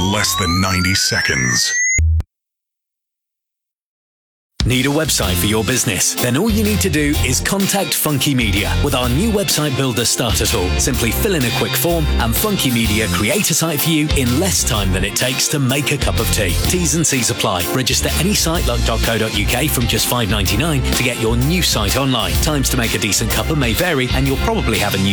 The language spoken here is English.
less than 90 seconds. Need a website for your business? Then all you need to do is contact Funky Media with our new website builder starter tool. Simply fill in a quick form and Funky Media create a site for you in less time than it takes to make a cup of tea. T's and C's apply. Register any site like .co.uk from just $5.99 to get your new site online. Times to make a decent cuppa may vary and you'll probably have a new